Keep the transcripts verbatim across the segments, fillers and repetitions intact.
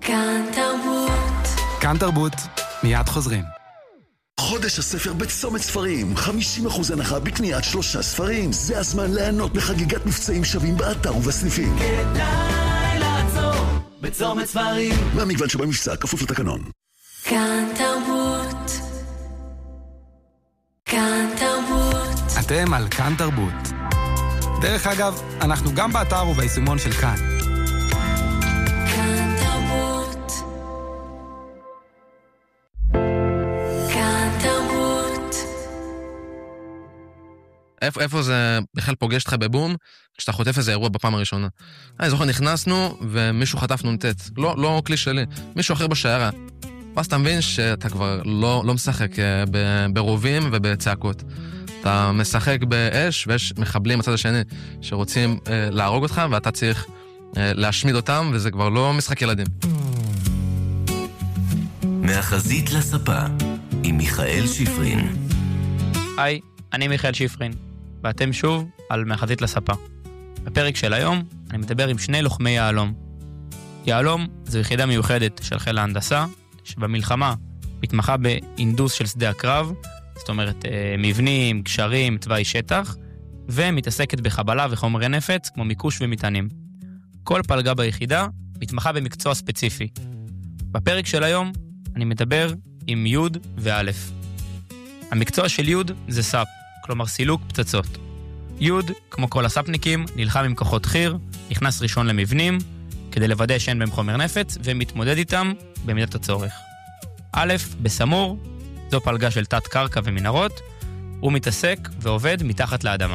כאן תרבות. כאן תרבות, מיד חוזרים. חודש הספר בצומת ספרים, חמישים אחוז הנחה בקניית שלושה ספרים. זה הזמן ליהנות בחגיגת מבצעים שווים באתר ובסניפים. כדאי לעצור בצומת ספרים. מהמגוון שבמבצע כפוף לתקנון. כאן תרבות. כאן תרבות. אתם על כאן תרבות. דרך אגב, אנחנו גם באתר וביישומון של כאן. כאן תרבות. כאן תרבות. איפה, איפה זה בכלל פוגש אותך בבום, כשאתה חוטף איזה אירוע בפעם הראשונה? אני זוכר, נכנסנו ומישהו חטף נונטט. לא, לא כלי שלי, מישהו אחר בשיירה. ואז אתה מבין שאתה כבר לא, לא משחק ברובים ובצעקות. אתה משחק באש, ויש מחבלים בצד השני שרוצים אה, להרוג אותך, ואתה צריך אה, להשמיד אותם, וזה כבר לא משחק ילדים. מהחזית לספה, עם מיכאל שיפרין. היי, אני מיכאל שיפרין, ואתם שוב על מהחזית לספה. בפרק של היום אני מדבר עם שני לוחמי יעלום. יעלום זו יחידה מיוחדת של חיל ההנדסה, שבמלחמה מתמחה באינדוס של שדה הקרב, זאת אומרת, מבנים, קשרים, תוואי שטח, ומתעסקת בחבלה וחומרי נפץ, כמו מיקוש ומטענים. כל פלגה ביחידה מתמחה במקצוע ספציפי. בפרק של היום אני מדבר עם י' וא'. המקצוע של י' זה סאפ, כלומר סילוק פצצות. י', כמו כל הסאפניקים, נלחם עם כוחות חי"ר, נכנס ראשון למבנים, כדי לוודא שאין בהם חומר נפץ, ומתמודד איתם במידת הצורך. א', בסמור, זו פלגה של תת קרקע ומנהרות, הוא מתעסק ועובד מתחת לאדמה.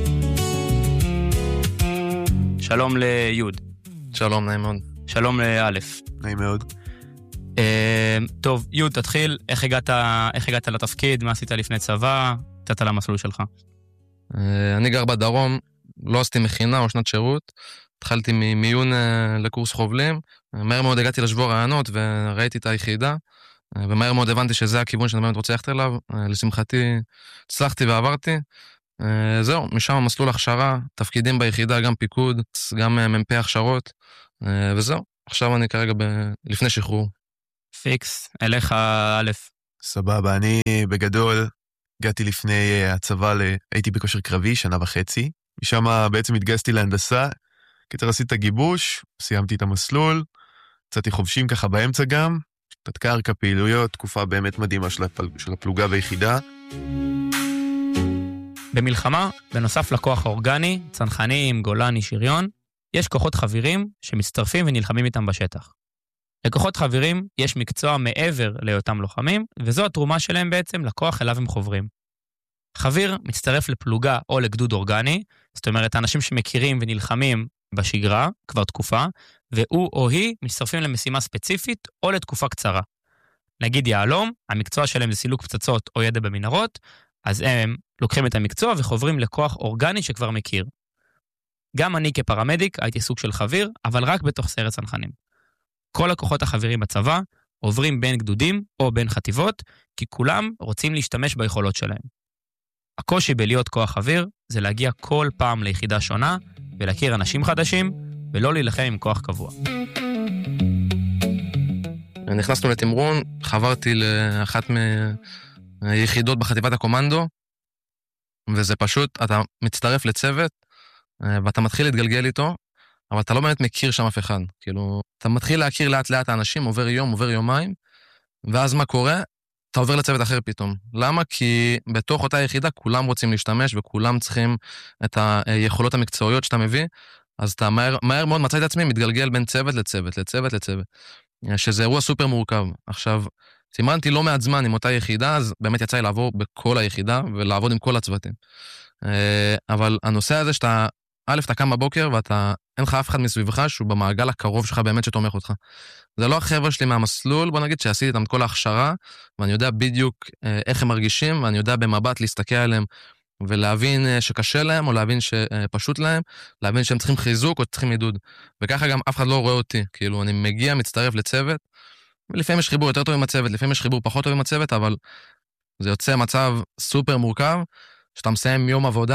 שלום ליוד. שלום, נעים מאוד. שלום לאלף. נעים מאוד. אה, טוב, יוד, תתחיל. איך הגעת, איך הגעת לתפקיד? מה עשית לפני צבא? קצת על המסלול שלך. אה, אני גר בדרום, לא עשיתי מכינה או שנת שירות. התחלתי ממיון אה, לקורס חובלים. מהר מאוד הגעתי לשבור רעיונות וראיתי את היחידה. ומהר מאוד הבנתי שזה הכיוון שאני באמת רוצה ללכת אליו. לשמחתי, הצלחתי ועברתי. זהו, משם המסלול הכשרה, תפקידים ביחידה, גם פיקוד, גם ממפי הכשרות, וזהו. עכשיו אני כרגע ב... לפני שחרור. פיקס, אליך א'. סבבה, אני בגדול הגעתי לפני הצבא, ל... הייתי בכושר קרבי, שנה וחצי. משם בעצם התגייסתי להנדסה, כתר עשיתי את הגיבוש, סיימתי את המסלול, יצאתי חובשים ככה באמצע גם, תת קרקע, פעילויות, תקופה באמת מדהימה של, הפל... של הפלוגה והיחידה. במלחמה, בנוסף לכוח האורגני, צנחנים, גולני, שריון, יש כוחות חבירים שמצטרפים ונלחמים איתם בשטח. לכוחות חבירים יש מקצוע מעבר להיותם לוחמים, וזו התרומה שלהם בעצם לכוח אליו הם חוברים. חביר מצטרף לפלוגה או לגדוד אורגני, זאת אומרת, האנשים שמכירים ונלחמים בשגרה, כבר תקופה, והוא או היא מצטרפים למשימה ספציפית או לתקופה קצרה. נגיד יעלום, המקצוע שלהם זה סילוק פצצות או ידע במנהרות, אז הם לוקחים את המקצוע וחוברים לכוח אורגני שכבר מכיר. גם אני כפרמדיק הייתי סוג של חביר, אבל רק בתוך סיירת צנחנים. כל הכוחות החבירים בצבא עוברים בין גדודים או בין חטיבות, כי כולם רוצים להשתמש ביכולות שלהם. הקושי בלהיות כוח חביר זה להגיע כל פעם ליחידה שונה, ולהכיר אנשים חדשים, ולא להילחם עם כוח קבוע. נכנסנו לתמרון, חברתי לאחת מהיחידות בחטיבת הקומנדו, וזה פשוט, אתה מצטרף לצוות, ואתה מתחיל להתגלגל איתו, אבל אתה לא באמת מכיר שם אף אחד. כאילו, אתה מתחיל להכיר לאט לאט האנשים, עובר יום, עובר יומיים, ואז מה קורה? אתה עובר לצוות אחר פתאום. למה? כי בתוך אותה יחידה כולם רוצים להשתמש, וכולם צריכים את היכולות המקצועיות שאתה מביא, אז אתה מהר, מהר מאוד מצא את עצמי, מתגלגל בין צוות לצוות, לצוות לצוות, שזה אירוע סופר מורכב. עכשיו, סימנתי לא מעט זמן עם אותה יחידה, אז באמת יצא לי לעבור בכל היחידה, ולעבוד עם כל הצוותים. אבל הנושא הזה שאתה, א', אתה קם בבוקר, ואתה, אין לך אף אחד מסביבך, שהוא במעגל הקרוב שלך באמת שתומך אותך. זה לא החבר'ה שלי מהמסלול, בוא נגיד שעשיתי איתם כל ההכשרה, ואני יודע בדיוק איך הם מרגישים, ואני יודע במבט להסתכל עליהם, ולהבין שקשה להם, או להבין שפשוט להם, להבין שהם צריכים חיזוק, או צריכים עידוד. וככה גם אף אחד לא רואה אותי. כאילו, אני מגיע, מצטרף לצוות, ולפעמים יש חיבור יותר טוב עם הצוות, לפעמים יש חיבור פחות טוב עם הצוות, אבל זה יוצא מצב סופר מורכב, שאתה מסיים יום עבודה,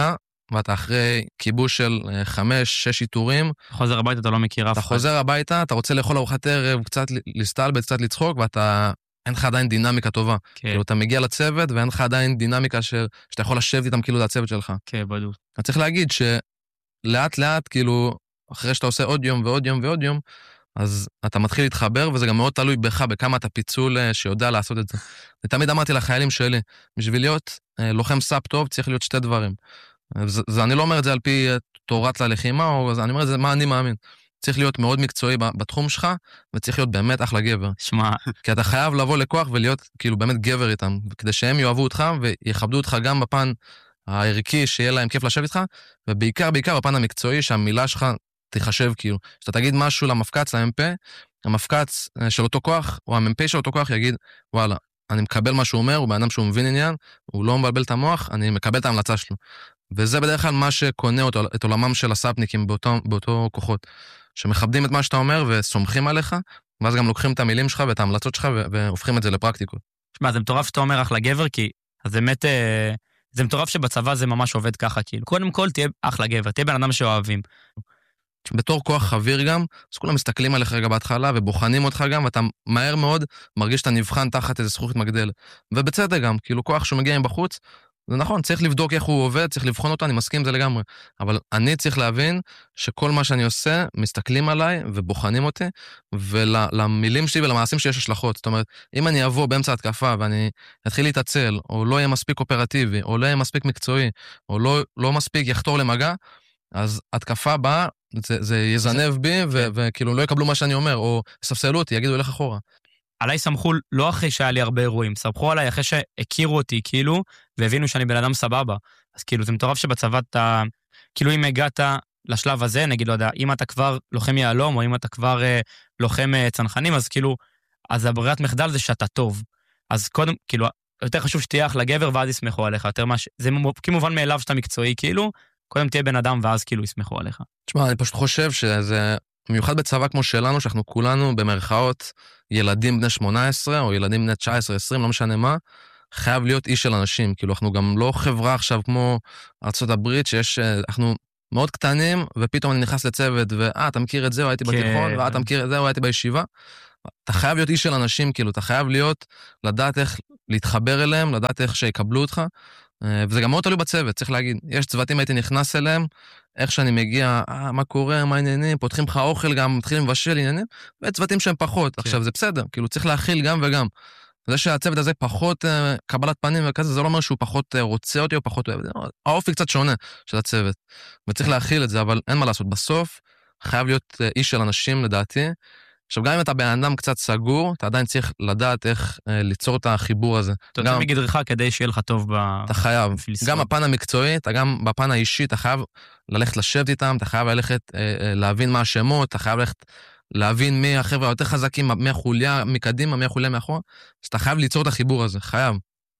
ואתה אחרי כיבוש של אה, חמש, שש איתורים, חוזר הביתה, אתה לא מכיר אף אתה אחד. חוזר הביתה, אתה רוצה לאכול ארוחת ערב, קצת להסתלבט, קצת לצחוק, ואתה, אין לך עדיין דינמיקה טובה. כן, כאילו, אתה מגיע לצוות, ואין לך עדיין דינמיקה של, שאתה יכול לשבת איתם כאילו לצוות שלך. כן, בדיוק. אתה צריך להגיד שלאט לאט, כאילו, אחרי שאתה עושה עוד יום ועוד יום ועוד יום, אז אתה מתחיל להתחבר, וזה גם מאוד תלוי בך, בכמה אתה פיצול אה, שיודע לעשות את זה. אני תמיד אמרתי לחיילים שלי, בשביל להיות אה, לוחם סאפ טוב, צריך להיות שתי דברים. זה, זה, אני לא אומר את זה על פי אה, תורת ללחימה, או, אני אומר את זה מה אני מאמין. צריך להיות מאוד מקצועי בתחום שלך, וצריך להיות באמת אחלה גבר. שמע, כי אתה חייב לבוא לכוח ולהיות כאילו באמת גבר איתם, כדי שהם יאהבו אותך ויכבדו אותך גם בפן הערכי, שיהיה להם כיף לשבת איתך, ובעיקר, בעיקר בפן המקצועי, שהמילה שלך תחשב כאילו. שאתה תגיד משהו למפקץ, למ"פ, המפקץ של אותו כוח, או המ"פ של אותו כוח יגיד, וואלה, אני מקבל מה שהוא אומר, הוא באדם שהוא מבין עניין, הוא לא מבלבל את המוח, אני מקבל את ההמלצה שלו. וזה בדרך כלל מה שקונה אותו, את עולמם של הסאפניקים באותו, באותו כוחות. שמכבדים את מה שאתה אומר וסומכים עליך, ואז גם לוקחים את המילים שלך ואת ההמלצות שלך והופכים את זה לפרקטיקות. שמע, זה מטורף שאתה אומר אחלה גבר, כי אז באמת, אה, זה מטורף שבצבא זה ממש עובד ככה, כאילו. קודם כל תהיה אחלה גבר, תהיה בן אדם שאוהבים. בתור כוח חביר גם, אז כולם מסתכלים עליך רגע בהתחלה ובוחנים אותך גם, ואתה מהר מאוד מרגיש שאתה נבחן תחת איזה זכוכית מגדל. ובצדק גם, כאילו כוח שהוא מגיע עם בחוץ, זה נכון, צריך לבדוק איך הוא עובד, צריך לבחון אותו, אני מסכים עם זה לגמרי. אבל אני צריך להבין שכל מה שאני עושה, מסתכלים עליי ובוחנים אותי, ולמילים שלי ולמעשים שיש השלכות. זאת אומרת, אם אני אבוא באמצע התקפה ואני אתחיל להתעצל, או לא יהיה מספיק אופרטיבי, או לא יהיה מספיק מקצועי, או לא, לא מספיק יחתור למגע, אז התקפה באה, זה, זה יזנב בי, ו- וכאילו לא יקבלו מה שאני אומר, או ספסלו אותי, יגידו, הולך אחורה. עליי סמכו לא אחרי שהיה לי הרבה אירועים, סמכו עליי אחרי שהכירו אותי, כאילו, והבינו שאני בן אדם סבבה. אז כאילו, זה מטורף שבצבא אתה, כאילו אם הגעת לשלב הזה, נגיד, לא יודע, אם אתה כבר לוחם יעלום, או אם אתה כבר אה, לוחם אה, צנחנים, אז כאילו, אז הברירת מחדל זה שאתה טוב. אז קודם, כאילו, יותר חשוב שתהיה אחלה גבר, ואז יסמכו עליך. יותר מה ש... זה כמובן מאליו שאתה מקצועי, כאילו, קודם תהיה בן אדם, ואז כאילו יסמכו עליך. תשמע, אני פשוט חושב שזה מיוחד בצבא כמו שלנו, שאנחנו כולנו במרכאות ילדים בני שמונה עשרה, או ילדים בני תשע עשרה עשרים, לא משנה מה, חייב להיות איש של אנשים. כאילו, אנחנו גם לא חברה עכשיו כמו ארצות הברית, שיש, אנחנו מאוד קטנים, ופתאום אני נכנס לצוות, ואה, אתה מכיר את זה, או הייתי בתיכון, ואה, אתה מכיר את זה, או הייתי בישיבה. אתה חייב להיות איש של אנשים, כאילו, אתה חייב להיות, לדעת איך להתחבר אליהם, לדעת איך שיקבלו אותך, וזה גם מאוד תלוי בצוות, צריך להגיד. יש צוותים, הייתי נכנס אליהם, איך שאני מגיע, אה, מה קורה, מה העניינים, פותחים לך אוכל גם, מתחילים לבשל עניינים, וצוותים שהם פחות. עכשיו, זה בסדר, כאילו, צריך להכיל גם וגם. זה שהצוות הזה פחות אה, קבלת פנים וכזה, זה לא אומר שהוא פחות אה, רוצה אותי או פחות אוהב. האופי קצת שונה של הצוות, וצריך להכיל את זה, אבל אין מה לעשות. בסוף, חייב להיות אה, איש של אנשים, לדעתי. עכשיו, גם אם אתה בן אדם קצת סגור, אתה עדיין צריך לדעת איך אה, ליצור את החיבור הזה. אתה יוצא מגדרך כדי שיהיה לך טוב ב... אתה חייב. גם בפן המקצועי, אתה גם בפן האישי, אתה חייב ללכת לשבת איתם, אתה חייב ללכת אה, אה, להבין מה השמות, אתה חייב ללכת להבין מי החבר'ה היותר חזקים, מי החוליה מקדימה, מי החוליה מאחורה, אז אתה חייב ליצור את החיבור הזה, חייב.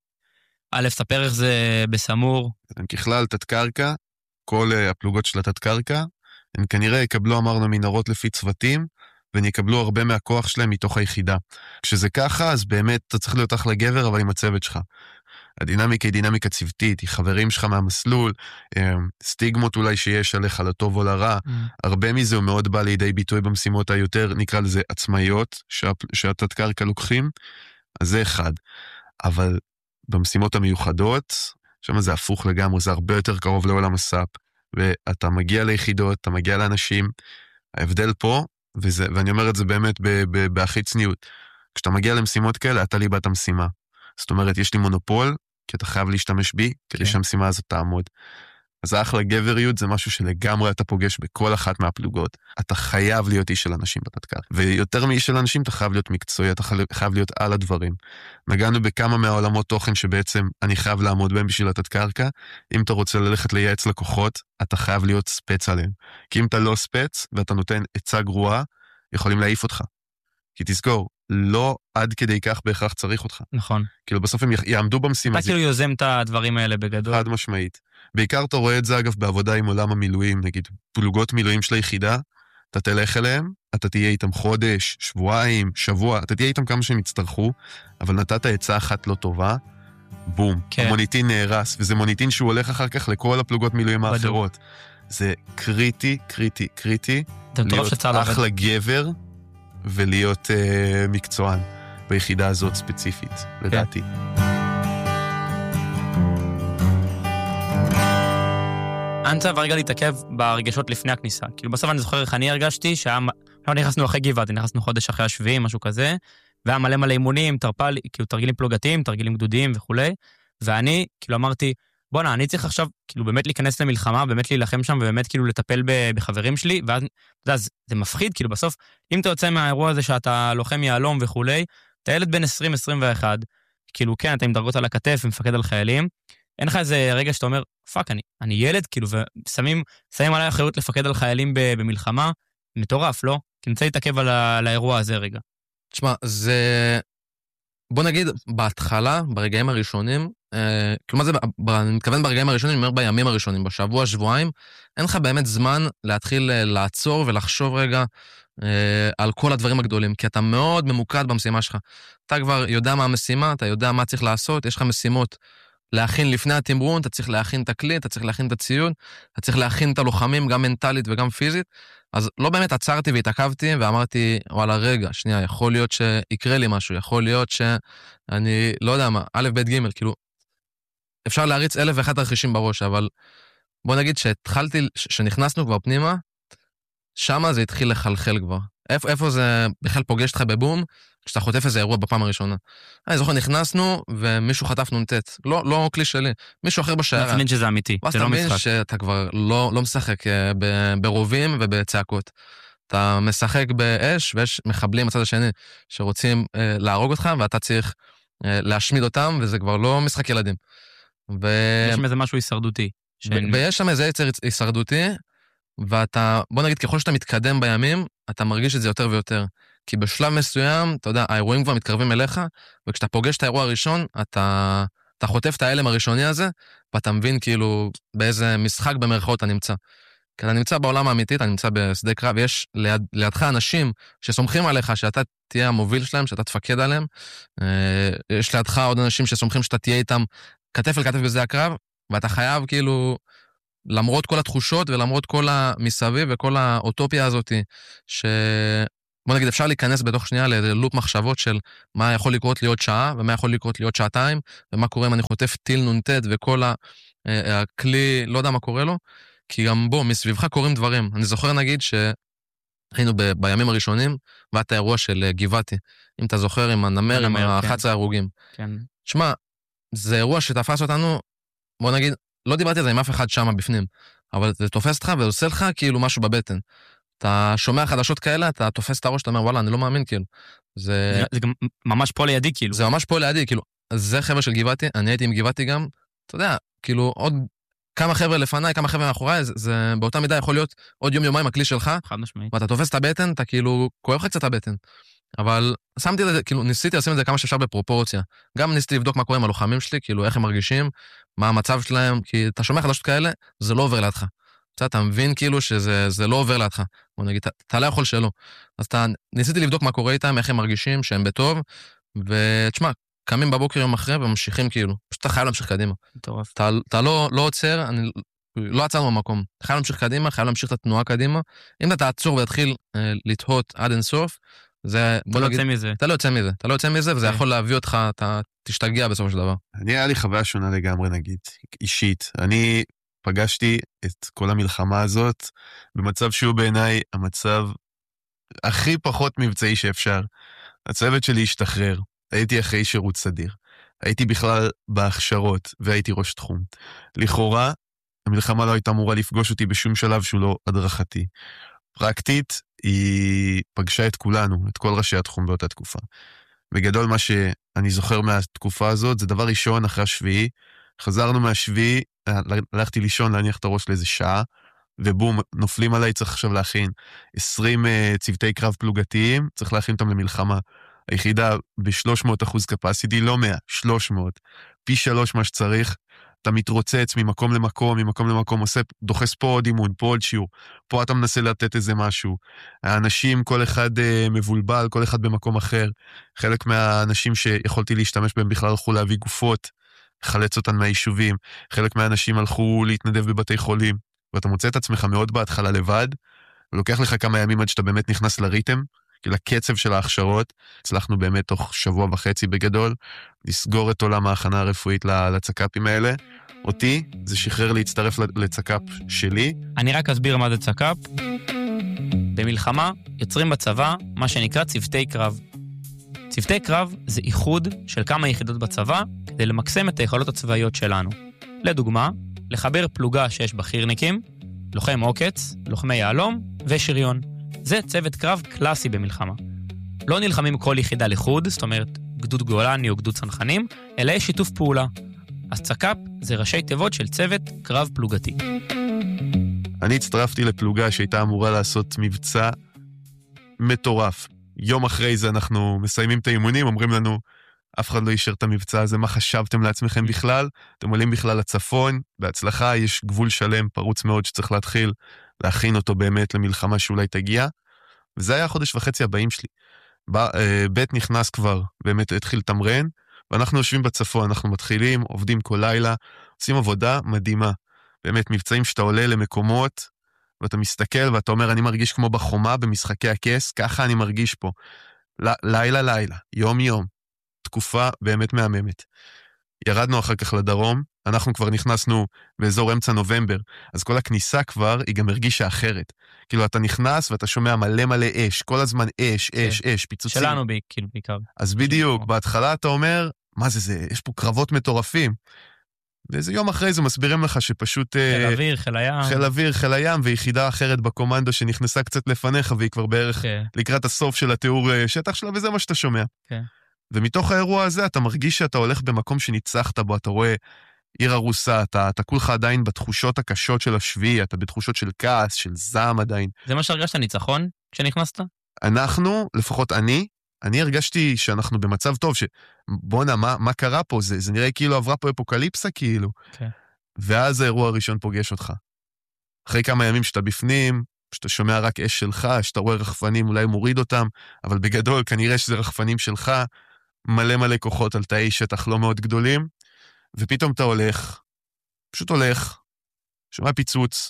א', ספר איך זה בסמור. ככלל, תת קרקע, כל הפלוגות של התת קרקע, הם כנראה יקבלו, אמרנו, מנהרות לפי צוותים, והם יקבלו הרבה מהכוח שלהם מתוך היחידה. כשזה ככה, אז באמת אתה צריך להיות אחלה גבר, אבל עם הצוות שלך. הדינמיקה היא דינמיקה צוותית, היא חברים שלך מהמסלול, סטיגמות אולי שיש עליך לטוב או לרע, mm. הרבה מזה הוא מאוד בא לידי ביטוי במשימות היותר, נקרא לזה עצמאיות, שהתת קרקע לוקחים, אז זה אחד. אבל במשימות המיוחדות, שם זה הפוך לגמרי, זה הרבה יותר קרוב לעולם הסאפ, ואתה מגיע ליחידות, אתה מגיע לאנשים, ההבדל פה, וזה, ואני אומר את זה באמת בהכי צניעות, כשאתה מגיע למשימות כאלה, אתה ליבת המשימה. זאת אומרת, יש לי מונופול, כי אתה חייב להשתמש בי, כדי שהמשימה הזאת תעמוד. אז האחלה גבריות זה משהו שלגמרי אתה פוגש בכל אחת מהפלוגות. אתה חייב להיות איש של אנשים בתת קרקע. ויותר מאיש של אנשים, אתה חייב להיות מקצועי, אתה חייב להיות על הדברים. נגענו בכמה מהעולמות תוכן שבעצם אני חייב לעמוד בהם בשביל התת קרקע. אם אתה רוצה ללכת לייעץ לקוחות, אתה חייב להיות ספץ עליהם. כי אם אתה לא ספץ, ואתה נותן עצה גרועה, יכולים להעיף אותך. כי תזכור, לא עד כדי כך בהכרח צריך אותך. נכון. כאילו בסוף הם יעמדו במשימה. אתה כאילו יוזם את הדברים האלה בגדול. חד משמעית. בעיקר אתה רואה את זה אגב בעבודה עם עולם המילואים, נגיד פלוגות מילואים של היחידה, אתה תלך אליהם, אתה תהיה איתם חודש, שבועיים, שבוע, אתה תהיה איתם כמה שהם יצטרכו, אבל נתת עצה אחת לא טובה, בום. כן. המוניטין נהרס, וזה מוניטין שהוא הולך אחר כך לכל הפלוגות מילואים האחרות. זה קריטי, קריטי, קריטי. זה מטורף להיות שצה"ל עובד. אחלה גבר, ולהיות אה, מקצוען ביחידה הזאת ספציפית, לדעתי. אני רוצה רגע להתעכב ברגשות לפני הכניסה. כאילו בסוף אני זוכר איך אני הרגשתי, שהיה, נכנסנו אחרי גבעתי, נכנסנו חודש אחרי השביעי, משהו כזה, והיה מלא מלא אימונים, תרפל, כאילו תרגילים פלוגתיים, תרגילים גדודיים וכולי, ואני כאילו אמרתי, בוא'נה, אני צריך עכשיו כאילו באמת להיכנס למלחמה, באמת להילחם שם, ובאמת כאילו לטפל בחברים שלי, ואז, אתה יודע, זה מפחיד, כאילו בסוף, אם אתה יוצא מהאירוע הזה שאתה לוחם יעלום וכולי, אתה ילד בין עשרים עשרים ואחת, כאילו כן, אתה עם דרגות על הכתף ומפקד על חיילים, אין לך איזה רגע שאתה אומר, פאק, אני, אני ילד, כאילו, ושמים, שמים עליי אחריות לפקד על חיילים במלחמה, מטורף, לא? כי נצא להתעכב על, ה, על האירוע הזה רגע. תשמע, זה... בוא נגיד, בהתחלה, ברגעים הראשונים, אה, כלומר זה, ב, אני מתכוון ברגעים הראשונים, אני אומר בימים הראשונים, בשבוע, שבועיים, אין לך באמת זמן להתחיל אה, לעצור ולחשוב רגע אה, על כל הדברים הגדולים, כי אתה מאוד ממוקד במשימה שלך. אתה כבר יודע מה המשימה, אתה יודע מה צריך לעשות, יש לך משימות להכין לפני התמרון, אתה צריך להכין את הכלי, אתה צריך להכין את הציוד, אתה צריך להכין את הלוחמים, גם מנטלית וגם פיזית. אז לא באמת עצרתי והתעכבתי ואמרתי, וואלה, רגע, שנייה, יכול להיות שיקרה לי משהו, יכול להיות שאני, לא יודע מה, א', ב', ג', כאילו, אפשר להריץ אלף ואחת תרחישים בראש, אבל בוא נגיד שהתחלתי, שנכנסנו כבר פנימה, שמה זה התחיל לחלחל כבר. איפה, איפה זה בכלל פוגש אותך בבום, כשאתה חוטף איזה אירוע בפעם הראשונה. אני זוכר, נכנסנו ומישהו חטף נונטט. לא, לא כלי שלי, מישהו אחר בשערה. אתה מבין שזה אמיתי, זה לא משחק. ואז אתה מבין שאתה כבר לא, לא משחק ברובים ובצעקות. אתה משחק באש, ויש מחבלים בצד השני שרוצים אה, להרוג אותך, ואתה צריך אה, להשמיד אותם, וזה כבר לא משחק ילדים. ו... יש שם איזה משהו הישרדותי. ש... ויש שם איזה יצר הישרדותי, ואתה, בוא נגיד, ככל שאתה מתקדם בימים, אתה מרגיש את זה יותר ויותר. כי בשלב מסוים, אתה יודע, האירועים כבר מתקרבים אליך, וכשאתה פוגש את האירוע הראשון, אתה, אתה חוטף את האלם הראשוני הזה, ואתה מבין כאילו באיזה משחק במרכאות אתה נמצא. כי אתה נמצא בעולם האמיתי, אתה נמצא בשדה קרב, יש ליד, לידך אנשים שסומכים עליך, שאתה תהיה המוביל שלהם, שאתה תפקד עליהם, יש לידך עוד אנשים שסומכים שאתה תהיה איתם כתף אל כתף בשדה הקרב, ואתה חייב כאילו... למרות כל התחושות ולמרות כל המסביב וכל האוטופיה הזאת, ש... בוא נגיד, אפשר להיכנס בתוך שנייה ללופ מחשבות של מה יכול לקרות להיות שעה, ומה יכול לקרות להיות שעתיים, ומה קורה אם אני חוטף טיל נונטט וכל הכלי, לא יודע מה קורה לו, כי גם בו, מסביבך קורים דברים. אני זוכר נגיד שהיינו ב... בימים הראשונים, ואת האירוע של גבעתי, אם אתה זוכר, עם הנמר, עם ה-אחת עשרה הרוגים. כן. שמע, זה אירוע שתפס אותנו, בוא נגיד, לא דיברתי על זה עם אף אחד שם בפנים, אבל זה תופס אותך ועושה לך כאילו משהו בבטן. אתה שומע חדשות כאלה, אתה תופס את הראש, אתה אומר, וואלה, אני לא מאמין, כאילו. זה... זה, זה גם ממש פה לידי, כאילו. זה ממש פה לידי, כאילו. זה חבר'ה של גבעתי, אני הייתי עם גבעתי גם, אתה יודע, כאילו, עוד כמה חבר'ה לפניי, כמה חבר'ה מאחוריי, זה, זה באותה מידה יכול להיות עוד יום יומיים הכלי שלך, חד משמעית. ואתה תופס את הבטן, אתה כאילו, כואב לך קצת הבטן. אבל שמתי לזה, כאילו, ניסיתי לשים את זה כמה שאפשר בפרופורציה. גם ניסיתי לבדוק מה קורה עם הלוחמים שלי, כאילו, איך הם מרגישים, מה המצב שלהם, כי אתה שומע חדשות כאלה, זה לא עובר לידך. אתה מבין כאילו שזה זה לא עובר לידך. בוא נגיד, אתה, אתה לא יכול שלא. אז אתה, ניסיתי לבדוק מה קורה איתם, איך הם מרגישים, שהם בטוב, ותשמע, קמים בבוקר יום אחרי וממשיכים כאילו. פשוט אתה חייב להמשיך קדימה. מטורף. אתה, אתה לא, לא עוצר, אני, לא עצרנו במקום. אתה חייב להמשיך קדימה, חייב להמשיך את התנועה קדימה. אם אתה תעצור ותתחיל אה, לתהות עד אינסוף, זה, אתה לא יוצא מזה. אתה לא יוצא מזה, אתה לא יוצא מזה, וזה יכול להביא אותך, אתה תשתגע בסופו של דבר. אני, היה לי חוויה שונה לגמרי, נגיד, אישית. אני פגשתי את כל המלחמה הזאת במצב שהוא בעיניי המצב הכי פחות מבצעי שאפשר. הצוות שלי השתחרר, הייתי אחרי שירות סדיר. הייתי בכלל בהכשרות, והייתי ראש תחום. לכאורה, המלחמה לא הייתה אמורה לפגוש אותי בשום שלב שהוא לא הדרכתי. פרקטית, היא פגשה את כולנו, את כל ראשי התחום באותה תקופה. בגדול, מה שאני זוכר מהתקופה הזאת, זה דבר ראשון אחרי השביעי, חזרנו מהשביעי, הלכתי לישון להניח את הראש לאיזה שעה, ובום, נופלים עליי, צריך עכשיו להכין עשרים uh, צוותי קרב פלוגתיים, צריך להכין אותם למלחמה. היחידה ב-שלוש מאות אחוז קפסיטי, לא מאה, שלוש מאות, פי שלוש מה שצריך, אתה מתרוצץ ממקום למקום, ממקום למקום, עושה, דוחס פה עוד אימון, פה עוד שיעור, פה אתה מנסה לתת איזה משהו. האנשים, כל אחד uh, מבולבל, כל אחד במקום אחר. חלק מהאנשים שיכולתי להשתמש בהם בכלל הלכו להביא גופות, חלץ אותן מהיישובים, חלק מהאנשים הלכו להתנדב בבתי חולים, ואתה מוצא את עצמך מאוד בהתחלה לבד, ולוקח לך כמה ימים עד שאתה באמת נכנס לריתם, כי לקצב של ההכשרות, הצלחנו באמת תוך שבוע וחצי בגדול, לסגור את עולם ההכנה הרפואית לצקאפים האלה. אותי זה שחרר להצטרף לצקאפ שלי. אני רק אסביר מה זה צקאפ. במלחמה יוצרים בצבא מה שנקרא צוותי קרב. צוותי קרב זה איחוד של כמה יחידות בצבא כדי למקסם את היכולות הצבאיות שלנו. לדוגמה, לחבר פלוגה שיש בחירניקים, לוחם עוקץ, לוחמי יעלום ושריון. זה צוות קרב קלאסי במלחמה. לא נלחמים כל יחידה לחוד, זאת אומרת גדוד גולני או גדוד צנחנים, אלא יש שיתוף פעולה. אז צקאפ זה ראשי תיבות של צוות קרב פלוגתי. אני הצטרפתי לפלוגה שהייתה אמורה לעשות מבצע מטורף. יום אחרי זה אנחנו מסיימים את האימונים, אומרים לנו, אף אחד לא אישר את המבצע הזה, מה חשבתם לעצמכם בכלל? אתם עולים בכלל לצפון, בהצלחה, יש גבול שלם, פרוץ מאוד שצריך להתחיל להכין אותו באמת למלחמה שאולי תגיע, וזה היה החודש וחצי הבאים שלי. בית נכנס כבר, באמת התחיל תמרן, ואנחנו יושבים בצפון, אנחנו מתחילים, עובדים כל לילה, עושים עבודה מדהימה. באמת, מבצעים שאתה עולה למקומות, ואתה מסתכל ואתה אומר, אני מרגיש כמו בחומה במשחקי הכס, ככה אני מרגיש פה. לילה לילה, יום יום, תקופה באמת מהממת. ירדנו אחר כך לדרום, אנחנו כבר נכנסנו באזור אמצע נובמבר, אז כל הכניסה כבר היא גם הרגישה אחרת. כאילו אתה נכנס ואתה שומע מלא מלא אש, כל הזמן אש, אש, אש, פיצוצים. שלנו כאילו בעיקר. אז בדיוק, בהתחלה אתה אומר, מה זה זה? יש פה קרבות מטורפים. ואיזה יום אחרי זה מסבירים לך שפשוט... חיל אוויר, חיל הים. חיל אוויר, חיל הים, ויחידה אחרת בקומנדו שנכנסה קצת לפניך, והיא כבר בערך לקראת הסוף של התיאור שטח שלה, וזה מה שאתה שומע. ומתוך האירוע הזה אתה מרגיש שאתה הולך במקום שניצחת בו, אתה רואה עיר הרוסה, אתה, אתה כולך עדיין בתחושות הקשות של השביעי, אתה בתחושות של כעס, של זעם עדיין. זה מה שהרגשת ניצחון כשנכנסת? אנחנו, לפחות אני, אני הרגשתי שאנחנו במצב טוב, שבונה, מה, מה קרה פה? זה, זה נראה כאילו עברה פה אפוקליפסה, כאילו. Okay. ואז האירוע הראשון פוגש אותך. אחרי כמה ימים שאתה בפנים, שאתה שומע רק אש שלך, שאתה רואה רחפנים, אולי מוריד אותם, אבל בגדול כנראה שזה רחפנים שלך, מלא מלא כוחות על תאי שטח לא מאוד גדולים, ופתאום אתה הולך, פשוט הולך, שומע פיצוץ,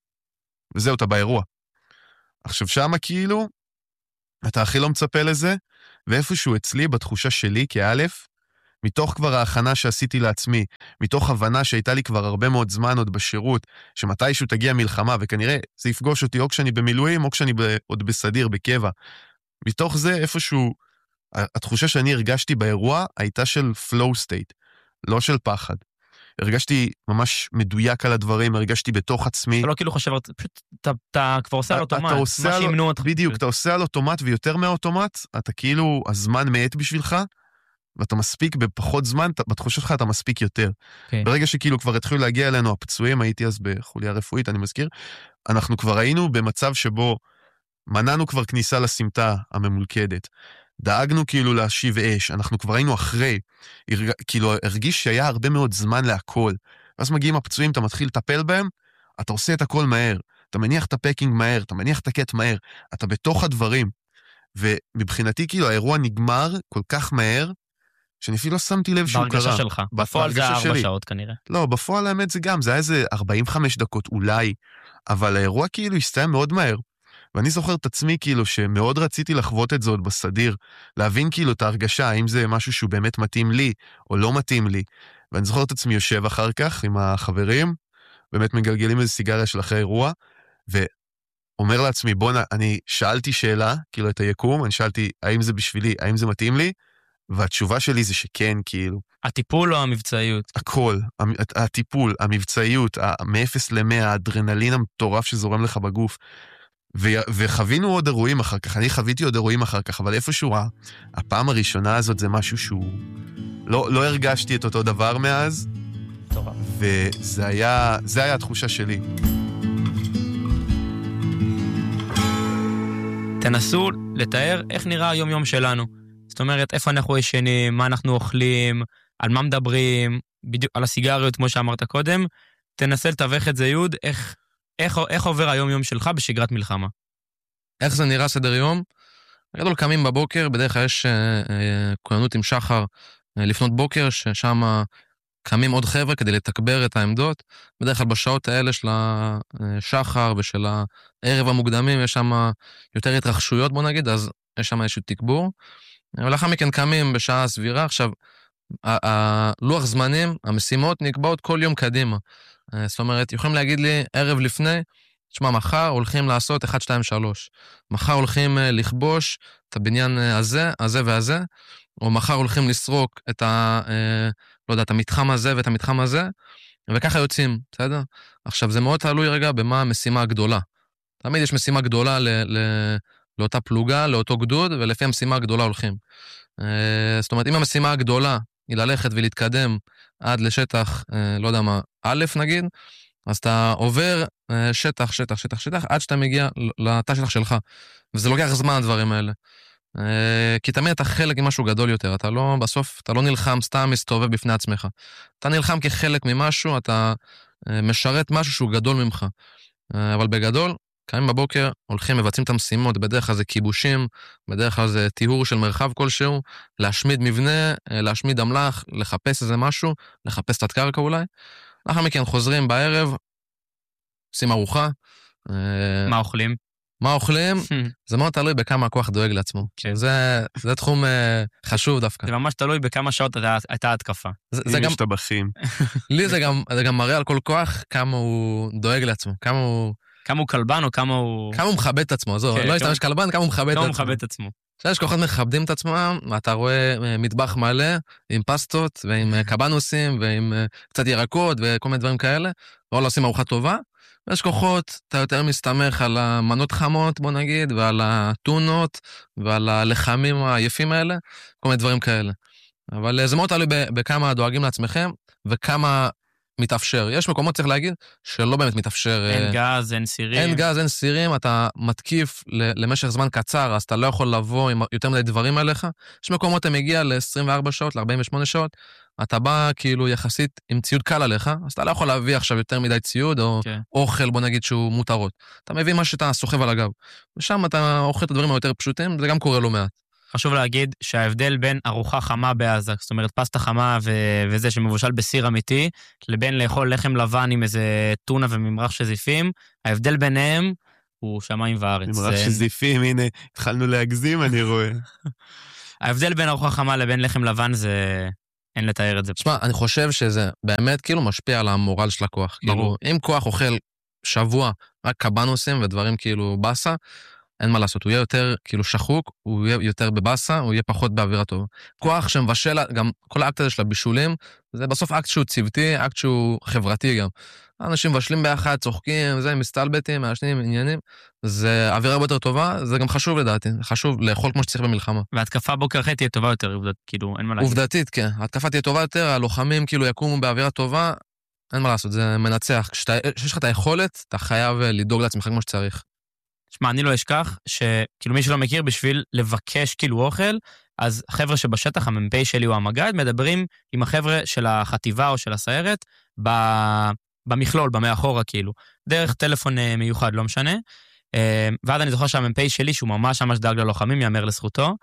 וזהו, אתה באירוע. עכשיו שמה כאילו, אתה הכי לא מצפה לזה, ואיפשהו אצלי, בתחושה שלי כאלף, מתוך כבר ההכנה שעשיתי לעצמי, מתוך הבנה שהייתה לי כבר הרבה מאוד זמן עוד בשירות, שמתישהו תגיע מלחמה, וכנראה זה יפגוש אותי או כשאני במילואים, או כשאני ב, עוד בסדיר, בקבע. מתוך זה איפשהו, התחושה שאני הרגשתי באירוע, הייתה של flow state, לא של פחד. הרגשתי ממש מדויק על הדברים, הרגשתי בתוך עצמי. אתה לא כאילו חושב, פשוט אתה, אתה כבר עושה על אוטומט, מה שימנו אותך. בדיוק, אתה עושה על אוטומט ויותר מהאוטומט, אתה כאילו, הזמן מעט בשבילך, ואתה מספיק בפחות זמן, בתחושה שלך אתה מספיק יותר. Okay. ברגע שכאילו כבר התחילו להגיע אלינו הפצועים, הייתי אז בחוליה רפואית, אני מזכיר, אנחנו כבר היינו במצב שבו מנענו כבר כניסה לסמטה הממולכדת. דאגנו כאילו להשיב אש, אנחנו כבר היינו אחרי, הרג... כאילו הרגיש שהיה הרבה מאוד זמן להכל, ואז מגיעים הפצועים, אתה מתחיל לטפל בהם, אתה עושה את הכל מהר, אתה מניח את הפקינג מהר, אתה מניח את הקט מהר, אתה בתוך הדברים, ומבחינתי כאילו האירוע נגמר כל כך מהר, שאני אפילו לא שמתי לב שהוא קרה. בהרגשה שלך, בפועל זה ארבע שעות כנראה. לא, בפועל האמת זה גם, זה היה איזה ארבעים וחמש דקות אולי, אבל האירוע כאילו הסתיים מאוד מהר, ואני זוכר את עצמי כאילו שמאוד רציתי לחוות את זה עוד בסדיר, להבין כאילו את ההרגשה, האם זה משהו שהוא באמת מתאים לי, או לא מתאים לי. ואני זוכר את עצמי יושב אחר כך עם החברים, באמת מגלגלים איזו סיגריה של אחרי אירוע, ואומר לעצמי, בוא, אני שאלתי שאלה, כאילו את היקום, אני שאלתי, האם זה בשבילי, האם זה מתאים לי? והתשובה שלי זה שכן, כאילו. הטיפול או המבצעיות? הכל, הטיפול, המבצעיות, מ-אפס למאה, האדרנלין המטורף שזורם לך בגוף, וחווינו עוד אירועים אחר כך, אני חוויתי עוד אירועים אחר כך, אבל איפשהו, הפעם הראשונה הזאת זה משהו שהוא, לא, לא הרגשתי את אותו דבר מאז, וזה היה, זה היה התחושה שלי. תנסו לתאר איך נראה היום יום שלנו. זאת אומרת, איפה אנחנו ישנים, מה אנחנו אוכלים, על מה מדברים, בדיוק על הסיגריות, כמו שאמרת קודם, תנסה לתווך את זה יוד, איך, איך, איך עובר היום יום שלך בשגרת מלחמה? איך זה נראה סדר יום? גדול קמים בבוקר, בדרך כלל יש אה, אה, כוננות עם שחר אה, לפנות בוקר, ששם קמים עוד חבר'ה כדי לתקבר את העמדות. בדרך כלל בשעות האלה של השחר ושל הערב המוקדמים, יש שם יותר התרחשויות, בוא נגיד, אז יש שם איזשהו תקבור. ולאחר מכן קמים בשעה סבירה. עכשיו, הלוח זמנים, המשימות נקבעות כל יום קדימה. זאת אומרת, יכולים להגיד לי ערב לפני, תשמע, מחר הולכים לעשות אחת, שתיים, שלוש. מחר הולכים לכבוש את הבניין הזה, הזה והזה, או מחר הולכים לסרוק את ה... לא יודע, את המתחם הזה ואת המתחם הזה, וככה יוצאים, בסדר? עכשיו, זה מאוד תלוי רגע במה המשימה הגדולה. תמיד יש משימה גדולה ל... ל... לאותה פלוגה, לאותו גדוד, ולפי המשימה הגדולה הולכים. זאת אומרת, אם המשימה הגדולה היא ללכת ולהתקדם עד לשטח, לא יודע מה, א' נגיד, אז אתה עובר שטח, שטח, שטח, שטח, עד שאתה מגיע לתא שטח שלך. וזה לוקח זמן, הדברים האלה. כי תמיד אתה חלק ממשהו גדול יותר. אתה לא, בסוף, אתה לא נלחם סתם מסתובב בפני עצמך. אתה נלחם כחלק ממשהו, אתה משרת משהו שהוא גדול ממך. אבל בגדול, קמים בבוקר, הולכים, מבצעים את המשימות, בדרך כלל זה כיבושים, בדרך כלל זה טיהור של מרחב כלשהו, להשמיד מבנה, להשמיד אמל"ח, לחפש איזה משהו, לחפש תת קרקע אולי. לאחר מכן חוזרים בערב, עושים ארוחה. מה אוכלים? מה אוכלים? זה מאוד תלוי בכמה הכוח דואג לעצמו. זה, זה תחום חשוב דווקא. זה ממש תלוי בכמה שעות הייתה התקפה. זה גם... יש טבחים. לי זה גם, זה גם מראה על כל כוח כמה הוא דואג לעצמו, כמה הוא... כמה הוא קלבן או כמה הוא... כמה הוא מכבד את עצמו, זו, לא ישתמש קלבן, כמה הוא מכבד את עצמו. כמה הוא מכבד את עצמו. יש כוחות מכבדים את עצמם, אתה רואה מטבח מלא, עם פסטות, ועם קבנוסים, ועם קצת ירקות, וכל מיני דברים כאלה, לא עושים ארוחה טובה, ויש כוחות, אתה יותר מסתמך על המנות חמות, בוא נגיד, ועל הטונות, ועל הלחמים היפים האלה, כל מיני דברים כאלה. אבל זה מאוד תלוי בכמה דואגים לעצמכם, וכמה מתאפשר. יש מקומות, צריך להגיד, שלא באמת מתאפשר. אין גז, אין סירים. אין גז, אין סירים, אתה מתקיף למשך זמן קצר, אז אתה לא יכול לבוא עם יותר מדי דברים עליך. יש מקומות, אתה מגיע ל-עשרים וארבע שעות, ל-ארבעים ושמונה שעות, אתה בא כאילו יחסית עם ציוד קל עליך, אז אתה לא יכול להביא עכשיו יותר מדי ציוד, או okay. אוכל, בוא נגיד, שהוא מותרות. אתה מביא מה שאתה סוחב על הגב. ושם אתה אוכל את הדברים היותר פשוטים, זה גם קורה לא מעט. חשוב להגיד שההבדל בין ארוחה חמה בעזה, זאת אומרת פסטה חמה ו- וזה שמבושל בסיר אמיתי, לבין לאכול לחם לבן עם איזה טונה וממרח שזיפים, ההבדל ביניהם הוא שמיים וארץ. ממרח זה... שזיפים, הנה, התחלנו להגזים, אני רואה. ההבדל בין ארוחה חמה לבין לחם לבן זה... אין לתאר את זה. תשמע, אני חושב שזה באמת כאילו משפיע על המורל של הכוח. ברור. כאילו, אם כוח אוכל שבוע רק קבנוסים ודברים כאילו בסה, אין מה לעשות, הוא יהיה יותר כאילו שחוק, הוא יהיה יותר בבאסה, הוא יהיה פחות באווירה טובה. כוח שמבשל, גם כל האקט הזה של הבישולים, זה בסוף אקט שהוא צוותי, אקט שהוא חברתי גם. אנשים מבשלים ביחד, צוחקים, זה, מסתלבטים, מעשנים, עניינים, זה אווירה הרבה יותר טובה, זה גם חשוב לדעתי, חשוב לאכול כמו שצריך במלחמה. והתקפה בוקר אחרי תהיה טובה יותר, כאילו, אין מה להגיד. עובדתית, כן, התקפה תהיה טובה יותר, הלוחמים כאילו יקומו באווירה טובה, אין מה לעשות, זה מנצח. כשיש לך את היכולת, אתה חייב לדאוג לעצמך כמו שצריך. שמע, אני לא אשכח שכאילו מי שלא מכיר בשביל לבקש כאילו אוכל, אז החבר'ה שבשטח, המ"פ שלי או המג"ד, מדברים עם החבר'ה של החטיבה או של הסיירת, במכלול, במאחורה כאילו, דרך טלפון מיוחד, לא משנה. ועד אני זוכר שהמ"פ שלי, שהוא ממש ממש דאג ללוחמים, יאמר לזכותו,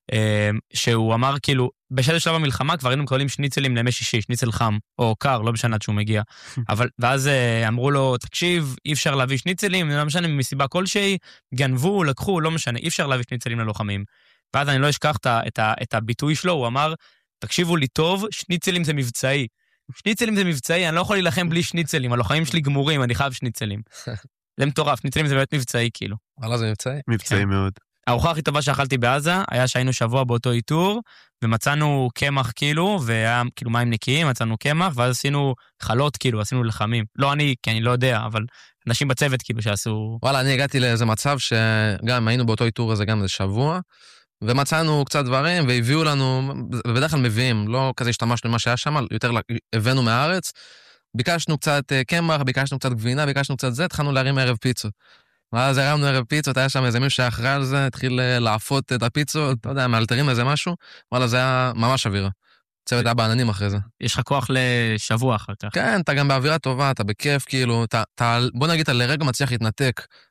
שהוא אמר כאילו, בשלב שלב המלחמה כבר היינו מקבלים שניצלים לימי שישי, שניצל חם, או קר, לא משנה עד שהוא מגיע. אבל, ואז אמרו לו, תקשיב, אי אפשר להביא שניצלים, לא משנה, מסיבה כלשהי, גנבו, לקחו, לא משנה, אי אפשר להביא שניצלים ללוחמים. ואז אני לא אשכח את, את, את הביטוי שלו, הוא אמר, תקשיבו לי טוב, שניצלים זה מבצעי. שניצלים זה מבצעי, אני לא יכול להילחם בלי שניצלים, הלוחמים שלי גמורים, אני חייב שניצלים. זה מטורף, שניצלים זה באמת מבצעי, כאילו. וואלה, זה מבצעי? מבצעי מאוד. הארוחה הכי טובה שאכלתי בעזה, היה שהיינו שבוע באותו איתור, ומצאנו קמח כאילו, והיה כאילו מים נקיים, מצאנו קמח, ואז עשינו חלות כאילו, עשינו לחמים. לא אני, כי אני לא יודע, אבל אנשים בצוות כאילו שעשו... וואלה, אני הגעתי לאיזה מצב שגם היינו באותו איתור הזה גם איזה שבוע, ומצאנו קצת דברים, והביאו לנו, ובדרך כלל מביאים, לא כזה השתמשנו למה שהיה שם, יותר הבאנו מהארץ, ביקשנו קצת קמח, ביקשנו קצת גבינה, ביקשנו קצת זה, התחלנו להרים ערב פיצות. ואז הרמנו ערב פיצות, היה שם איזה מישהו שאחראי על זה, התחיל לעפות את הפיצות, לא יודע, מאלתרים איזה משהו, וואלה, זה היה ממש אווירה. צוות היה בעננים אחרי זה. יש לך כוח לשבוע אחר כך. כן, אתה גם באווירה טובה, אתה בכיף, כאילו, אתה, אתה, בוא נגיד, אתה לרגע מצליח להתנתק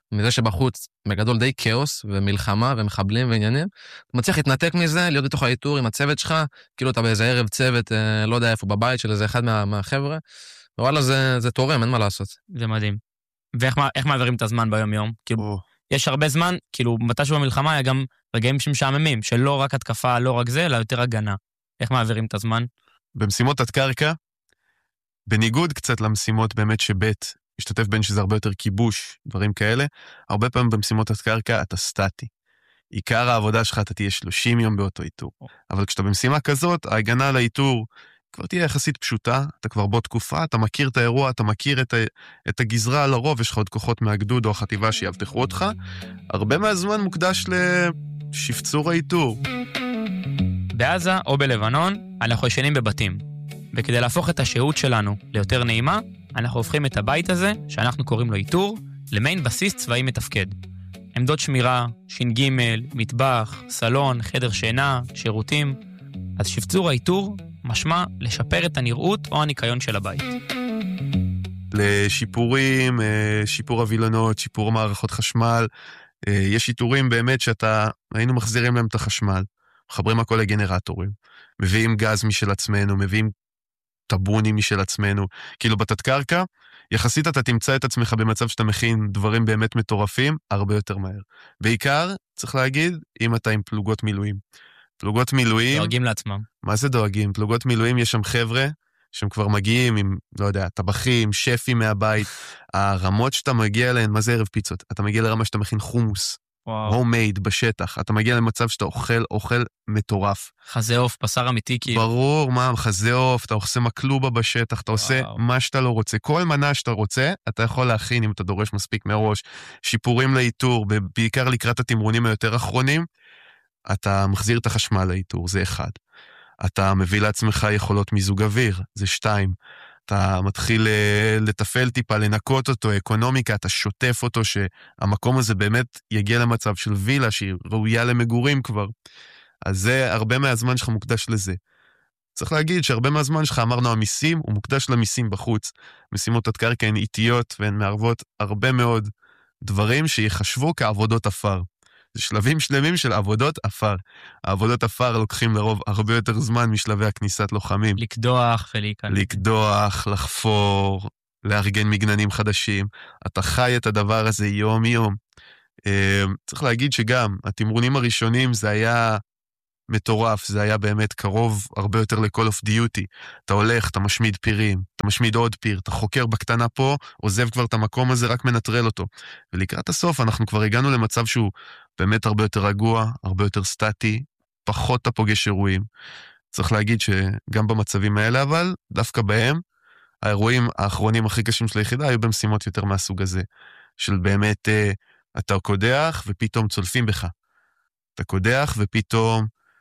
מזה שבחוץ בגדול די כאוס ומלחמה ומחבלים ועניינים, אתה מצליח להתנתק מזה, להיות בתוך האיתור עם הצוות שלך, כאילו אתה באיזה ערב צוות, לא יודע איפה, בבית של איזה אחד מה, מהחבר'ה, ווואלה זה, זה תורם, אין מה לעשות. זה מדהים. ואיך איך מעבירים את הזמן ביום יום? כאילו, יש הרבה זמן, כאילו, מתישהו במלחמה היה גם רגעים שמשעממים, שלא רק התקפה, לא רק זה, אלא יותר הגנה. איך מעבירים את הזמן? במשימות עד קרקע, בניגוד קצת למשימות באמת שבית משתתף בין שזה הרבה יותר כיבוש, דברים כאלה, הרבה פעמים במשימות עד קרקע אתה סטטי. עיקר העבודה שלך אתה תהיה שלושים יום באותו איתור. אבל כשאתה במשימה כזאת, ההגנה על האיתור כבר תהיה יחסית פשוטה, אתה כבר בו תקופה, אתה מכיר את האירוע, אתה מכיר את, ה... את הגזרה על הרוב, יש לך עוד כוחות מהגדוד או החטיבה שיבטחו אותך, הרבה מהזמן מוקדש לשפצור האיתור. בעזה או בלבנון, אנחנו ישנים בבתים. וכדי להפוך את השהות שלנו ליותר נעימה, אנחנו הופכים את הבית הזה, שאנחנו קוראים לו איתור, למיין בסיס צבאי מתפקד. עמדות שמירה, ש"ג, מטבח, סלון, חדר שינה, שירותים. אז שפצור האיתור משמע לשפר את הנראות או הניקיון של הבית. לשיפורים, שיפור הווילונות, שיפור מערכות חשמל, יש איתורים באמת שאתה, היינו מחזירים להם את החשמל, מחברים הכל לגנרטורים, מביאים גז משל עצמנו, מביאים טבונים משל עצמנו, כאילו בתת קרקע, יחסית אתה תמצא את עצמך במצב שאתה מכין דברים באמת מטורפים, הרבה יותר מהר. בעיקר, צריך להגיד, אם אתה עם פלוגות מילואים. פלוגות מילואים... דואגים לעצמם. מה זה דואגים? פלוגות מילואים, יש שם חבר'ה, שהם כבר מגיעים עם, לא יודע, טבחים, שפים מהבית, הרמות שאתה מגיע אליהן, מה זה ערב פיצות? אתה מגיע לרמה שאתה מכין חומוס, הומייד בשטח, אתה מגיע למצב שאתה אוכל, אוכל מטורף. חזה אוף, בשר אמיתי כאילו. ברור, מה, חזה אוף, אתה עושה מקלובה בשטח, אתה עושה מה שאתה לא רוצה. כל מנה שאתה רוצה, אתה יכול להכין אם אתה דורש מספיק מראש. שיפורים לאיתור, בעיקר לקראת התמרונים היותר אחרונים, אתה מחזיר את החשמל לאיתור, זה אחד. אתה מביא לעצמך יכולות מיזוג אוויר, זה שתיים. אתה מתחיל לטפל טיפה, לנקות אותו, אקונומיקה, אתה שוטף אותו, שהמקום הזה באמת יגיע למצב של וילה, שהיא ראויה למגורים כבר. אז זה הרבה מהזמן שלך מוקדש לזה. צריך להגיד שהרבה מהזמן שלך, אמרנו, המיסים, הוא מוקדש למיסים בחוץ. משימות עד קרקע הן איטיות, והן מערבות הרבה מאוד דברים שיחשבו כעבודות אפר. זה שלבים שלמים של עבודות אפר. העבודות אפר לוקחים לרוב הרבה יותר זמן משלבי הכניסת לוחמים. לקדוח ולהיכנס. לקדוח, לחפור, לארגן מגננים חדשים. אתה חי את הדבר הזה יום יום. צריך להגיד שגם התמרונים הראשונים זה היה מטורף, זה היה באמת קרוב הרבה יותר ל-Call of Duty. אתה הולך, אתה משמיד פירים, אתה משמיד עוד פיר, אתה חוקר בקטנה פה, עוזב כבר את המקום הזה, רק מנטרל אותו. ולקראת הסוף אנחנו כבר הגענו למצב שהוא באמת הרבה יותר רגוע, הרבה יותר סטטי, פחות אתה פוגש אירועים. צריך להגיד שגם במצבים האלה, אבל דווקא בהם, האירועים האחרונים הכי קשים של היחידה היו במשימות יותר מהסוג הזה, של באמת אתה קודח ופתאום צולפים בך. אתה קודח ופתאום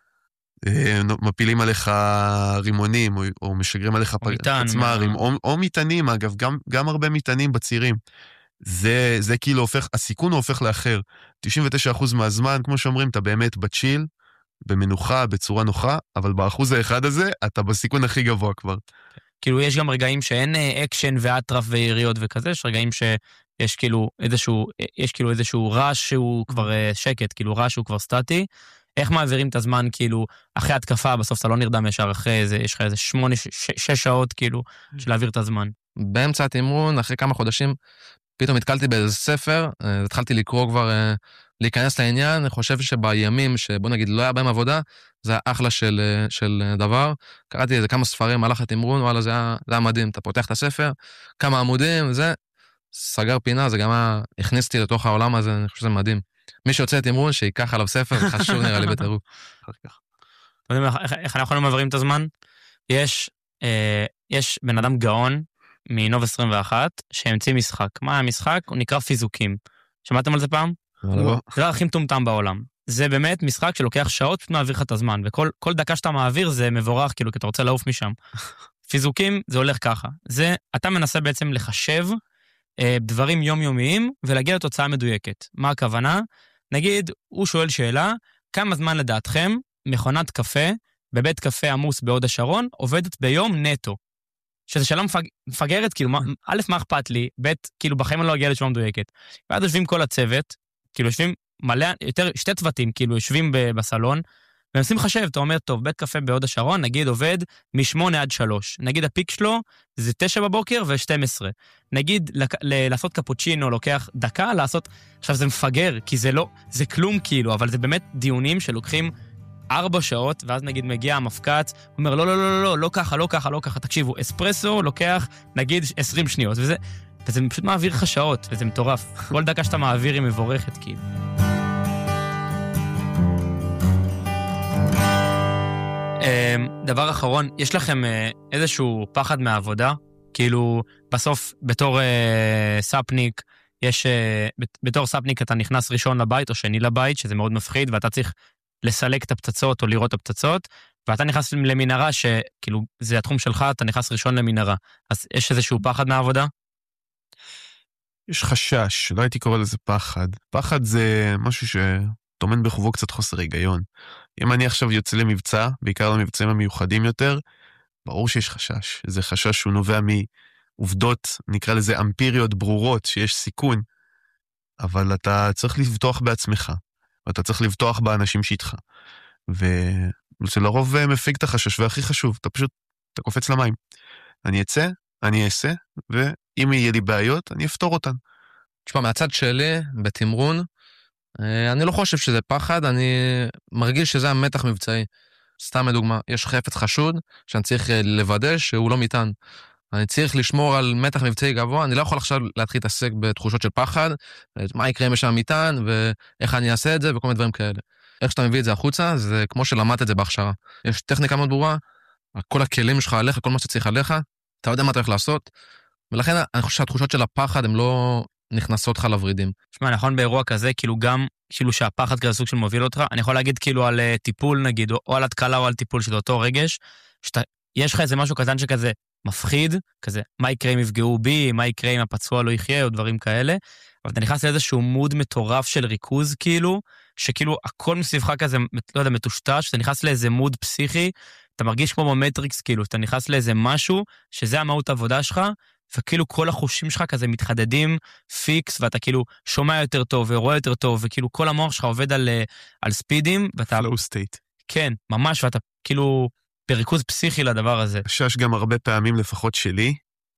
מפילים עליך רימונים, או, או משגרים עליך פצמרים, או, או מיתנים, אגב, גם, גם הרבה מיתנים בצירים. זה, זה כאילו הופך, הסיכון הוא הופך לאחר. תשעים ותשעה אחוז מהזמן, כמו שאומרים, אתה באמת בצ'יל, במנוחה, בצורה נוחה, אבל באחוז האחד הזה, אתה בסיכון הכי גבוה כבר. כאילו, יש גם רגעים שאין אקשן ואטרף ויריות וכזה, יש רגעים שיש כאילו איזשהו, יש כאילו איזשהו רעש שהוא כבר שקט, כאילו רעש שהוא כבר סטטי, איך מעבירים את הזמן, כאילו, אחרי התקפה, בסוף אתה לא נרדם ישר אחרי זה, יש לך איזה שמונה, ש- שש שעות, כאילו, של להעביר את הזמן. באמצע התמרון, אחרי כמה חודשים, פתאום התקלתי באיזה ספר, התחלתי לקרוא כבר, להיכנס לעניין, אני חושב שבימים, שבוא נגיד, לא היה בהם עבודה, זה היה אחלה של, של דבר. קראתי איזה כמה ספרים, הלך התמרון, וואלה, זה היה, זה היה מדהים, אתה פותח את הספר, כמה עמודים, זה סגר פינה, זה גם היה, הכניסתי לתוך העולם הזה, אני חושב שזה מדהים. מי שיוצא תמרון, שיקח עליו ספר, זה חשוב נראה לי בטירוף. אתם יודעים איך אנחנו יכולים מעבירים את הזמן? יש, יש בן אדם גאון, מנוב עשרים ואחת, שהמציא משחק. מה המשחק? הוא נקרא פיזוקים. שמעתם על זה פעם? לא. זה הכי מטומטם בעולם. זה באמת משחק שלוקח שעות, פשוט מעביר לך את הזמן, וכל כל דקה שאתה מעביר זה מבורך, כאילו, כי אתה רוצה לעוף משם. פיזוקים, זה הולך ככה. זה, אתה מנסה בעצם לחשב אה, דברים יומיומיים, ולהגיע לתוצאה מדויקת. מה הכוונה? נגיד, הוא שואל שאלה, כמה זמן לדעתכם מכונת קפה, בבית קפה עמוס בהוד השרון, עובדת ביום נטו? שזה שאלה מפג... מפגרת, כאילו, מה, א', מה אכפת לי, ב', כאילו, בחיים אני לא אגיע לתשובה מדויקת. ואז יושבים כל הצוות, כאילו, יושבים מלא, יותר, שתי צוותים, כאילו, יושבים ב- בסלון, ומנסים לחשב, אתה אומר, טוב, בית קפה בהוד השרון, נגיד עובד משמונה עד שלוש. נגיד הפיק שלו זה תשע בבוקר ו-שתים עשרה. נגיד לק... ל- לעשות קפוצ'ינו לוקח דקה, לעשות... עכשיו זה מפגר, כי זה לא... זה כלום כאילו, אבל זה באמת דיונים שלוקחים ארבע שעות, ואז נגיד מגיע המפקץ, הוא אומר, לא, לא, לא, לא, לא, לא ככה, לא ככה, לא ככה. תקשיבו, אספרסו לוקח, נגיד, עשרים שניות, וזה... וזה פשוט מעביר לך שעות, וזה מטורף. כל דקה שאתה מעביר היא מבורכת, כאילו. דבר אחרון, יש לכם איזשהו פחד מהעבודה? כאילו, בסוף, בתור אה, ספניק, יש, אה, בתור ספניק אתה נכנס ראשון לבית או שני לבית, שזה מאוד מפחיד, ואתה צריך לסלק את הפצצות או לראות את הפצצות, ואתה נכנס למנהרה שכאילו, זה התחום שלך, אתה נכנס ראשון למנהרה. אז יש איזשהו פחד מהעבודה? יש חשש, לא הייתי קורא לזה פחד. פחד זה משהו שטומן בחובו קצת חוסר היגיון. אם אני עכשיו יוצא למבצע, בעיקר למבצעים המיוחדים יותר, ברור שיש חשש. זה חשש שהוא נובע מעובדות, נקרא לזה אמפיריות ברורות, שיש סיכון, אבל אתה צריך לבטוח בעצמך, ואתה צריך לבטוח באנשים שאיתך. וזה לרוב מפיג את החשש, והכי חשוב, אתה פשוט, אתה קופץ למים. אני אצא, אני אעשה, ואם יהיה לי בעיות, אני אפתור אותן. תשמע, מהצד שלי, בתמרון, אני לא חושב שזה פחד, אני מרגיש שזה המתח מבצעי. סתם לדוגמה, יש חפץ חשוד, שאני צריך לוודא שהוא לא מיתן. אני צריך לשמור על מתח מבצעי גבוה, אני לא יכול עכשיו להתחיל להתעסק בתחושות של פחד, מה יקרה אם יש שם מיתן, ואיך אני אעשה את זה, וכל מיני דברים כאלה. איך שאתה מביא את זה החוצה, זה כמו שלמדת את זה בהכשרה. יש טכניקה מאוד ברורה, כל הכלים שלך עליך, כל מה שצריך עליך, אתה יודע מה אתה הולך לעשות, ולכן אני חושב שהתחושות של הפחד הן לא נכנסות לך לורידים. תשמע, נכון באירוע כזה, כאילו גם, כאילו שהפחד כזה סוג של מוביל אותך, אני יכול להגיד כאילו על טיפול נגיד, או על התקלה או על טיפול של אותו רגש, שאתה, יש לך איזה משהו קטן שכזה מפחיד, כזה, מה יקרה אם יפגעו בי, מה יקרה אם הפצוע לא יחיה, או דברים כאלה, אבל אתה נכנס לאיזשהו מוד מטורף של ריכוז כאילו, שכאילו הכל מסביבך כזה, לא יודע, מטושטש, אתה נכנס לאיזה מוד פסיכי, אתה מרגיש כמו במטריקס כאילו, אתה נכנס לאיזה משהו, שזה המהות העבודה שלך, וכאילו כל החושים שלך כזה מתחדדים פיקס, ואתה כאילו שומע יותר טוב ורואה יותר טוב, וכאילו כל המוח שלך עובד על, על ספידים, ואתה... flow state. כן, ממש, ואתה כאילו בריכוז פסיכי לדבר הזה. חשש גם הרבה פעמים לפחות שלי,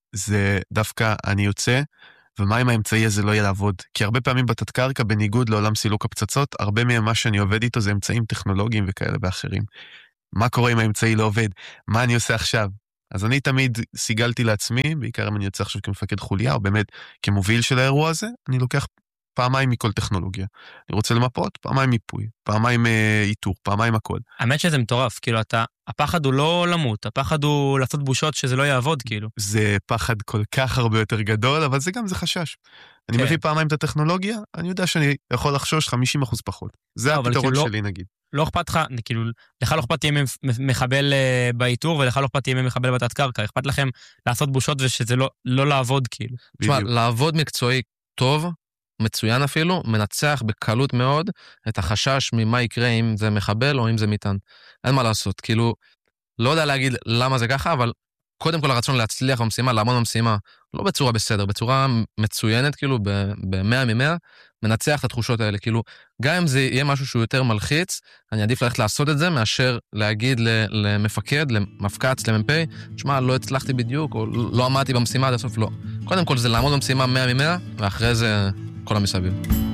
זה דווקא אני יוצא, ומה אם האמצעי הזה לא יהיה לעבוד? כי הרבה פעמים בתת קרקע, בניגוד לעולם סילוק הפצצות, הרבה ממה שאני עובד איתו זה אמצעים טכנולוגיים וכאלה ואחרים. מה קורה אם האמצעי לא עובד? מה אני עושה עכשיו? אז אני תמיד סיגלתי לעצמי, בעיקר אם אני יוצא עכשיו כמפקד חוליה, או באמת כמוביל של האירוע הזה, אני לוקח פעמיים מכל טכנולוגיה. אני רוצה למפות, פעמיים מיפוי, פעמיים אה, איתור, פעמיים הכל. האמת שזה מטורף, כאילו אתה, הפחד הוא לא למות, הפחד הוא לעשות בושות שזה לא יעבוד, כאילו. זה פחד כל כך הרבה יותר גדול, אבל זה גם זה חשש. אני כן. מביא פעמיים את הטכנולוגיה, אני יודע שאני יכול לחשוש חמישים אחוז פחות. זה לא, הפתרון כאילו שלי נגיד. לא אכפת לך, כאילו, לך לא אכפת תהיה מחבל באיתור, ולך לא אכפת תהיה מחבל בתת קרקע, אכפת לכם לעשות בושות ושזה לא, לא לעבוד, כאילו. תשמע, לעבוד מקצועי טוב, מצוין אפילו, מנצח בקלות מאוד את החשש ממה יקרה אם זה מחבל או אם זה מיתן. אין מה לעשות, כאילו, לא יודע להגיד למה זה ככה, אבל קודם כל הרצון להצליח במשימה, לעמוד במשימה, לא בצורה בסדר, בצורה מצוינת, כאילו, ב-מאה ממאה, מנצח את התחושות האלה, כאילו, גם אם זה יהיה משהו שהוא יותר מלחיץ, אני עדיף ללכת לעשות את זה, מאשר להגיד למפקד, למפקץ, למ"פ, תשמע, לא הצלחתי בדיוק, או לא עמדתי במשימה עד הסוף, לא. קודם כל זה לעמוד במשימה מאה ממאה, ואחרי זה כל המסביב.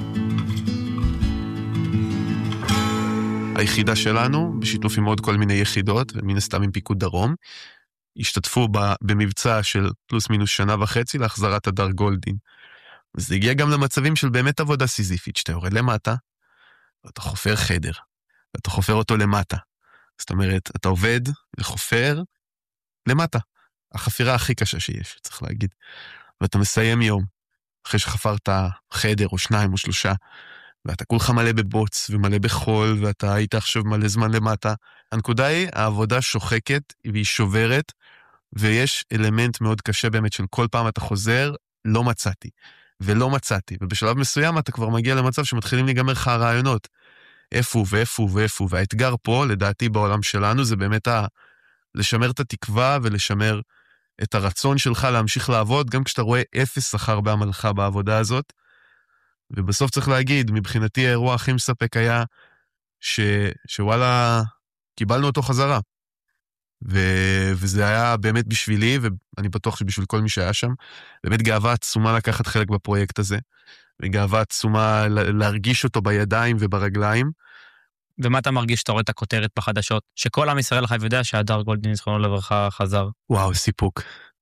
היחידה שלנו, בשיתוף עם עוד כל מיני יחידות, ומן הסתם עם פיקוד דרום, השתתפו במבצע של פלוס מינוס שנה וחצי להחזרת הדר גולדין. זה הגיע גם למצבים של באמת עבודה סיזיפית, שאתה יורד למטה, ואתה חופר חדר, ואתה חופר אותו למטה. זאת אומרת, אתה עובד וחופר למטה. החפירה הכי קשה שיש, צריך להגיד. ואתה מסיים יום, אחרי שחפרת חדר או שניים או שלושה, ואתה כולך מלא בבוץ ומלא בחול, ואתה היית עכשיו מלא זמן למטה. הנקודה היא, העבודה שוחקת והיא שוברת, ויש אלמנט מאוד קשה באמת של כל פעם אתה חוזר, לא מצאתי, ולא מצאתי, ובשלב מסוים אתה כבר מגיע למצב שמתחילים להיגמר לך הרעיונות, איפה ואיפה ואיפה, והאתגר פה, לדעתי בעולם שלנו, זה באמת ה... לשמר את התקווה ולשמר את הרצון שלך להמשיך לעבוד, גם כשאתה רואה אפס שכר בעמלך בעבודה הזאת. ובסוף צריך להגיד, מבחינתי האירוע הכי מספק היה, ש... שוואלה, קיבלנו אותו חזרה. ו... וזה היה באמת בשבילי, ואני בטוח שבשביל כל מי שהיה שם, באמת גאווה עצומה לקחת חלק בפרויקט הזה, וגאווה עצומה להרגיש אותו בידיים וברגליים. ומה אתה מרגיש שאתה רואה את הכותרת בחדשות? שכל עם ישראל חייב יודע שהדר גולדין זכרונו לברכה חזר. וואו, סיפוק.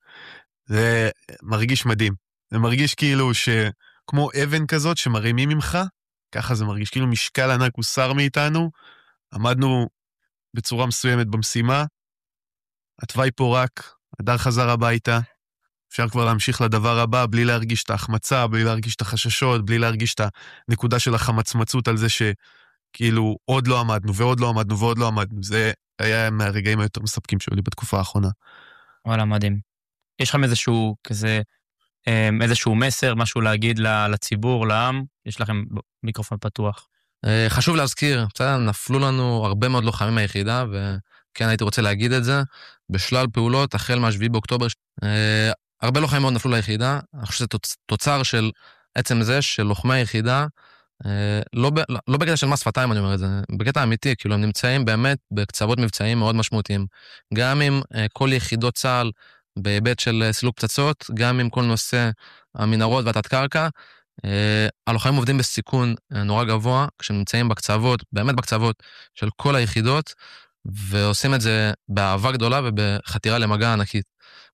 זה מרגיש מדהים. זה מרגיש כאילו שכמו אבן כזאת שמרימים ממך, ככה זה מרגיש כאילו משקל ענק הוסר מאיתנו, עמדנו בצורה מסוימת במשימה, התוואי פורק, הדר חזר הביתה, אפשר כבר להמשיך לדבר הבא, בלי להרגיש את ההחמצה, בלי להרגיש את החששות, בלי להרגיש את הנקודה של החמצמצות על זה שכאילו עוד לא עמדנו, ועוד לא עמדנו, ועוד לא עמדנו. זה היה מהרגעים היותר מספקים שהיו לי בתקופה האחרונה. וואלה, מדהים. יש לכם איזשהו כזה, איזשהו מסר, משהו להגיד לציבור, לעם? יש לכם מיקרופון פתוח. חשוב להזכיר, בסדר, נפלו לנו הרבה מאוד לוחמים מהיחידה, וכן הייתי רוצה להגיד את זה, בשלל פעולות, החל מהשביעי באוקטובר, הרבה לוחמים מאוד נפלו ליחידה, אני חושב שזה תוצר של עצם זה של לוחמי היחידה, לא, לא בקטע של מס שפתיים אני אומר את זה, בקטע אמיתי, כאילו הם נמצאים באמת בקצוות מבצעיים מאוד משמעותיים, גם עם כל יחידות צה"ל בהיבט של סילוק פצצות, גם עם כל נושא המנהרות והתת קרקע, הלוחמים עובדים בסיכון נורא גבוה, כשהם נמצאים בקצוות, באמת בקצוות של כל היחידות, ועושים את זה באהבה גדולה ובחתירה למגע ענקית.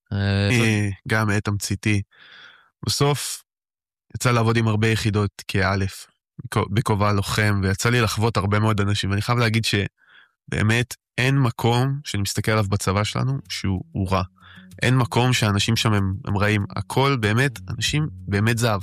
גם תמציתי. בסוף יצא לעבוד עם הרבה יחידות כאלף, בכובע לוחם, ויצא לי לחוות הרבה מאוד אנשים, ואני חייב להגיד שבאמת אין מקום שאני מסתכל עליו בצבא שלנו שהוא רע. אין מקום שהאנשים שם הם, הם רעים. הכל באמת, אנשים באמת זהב.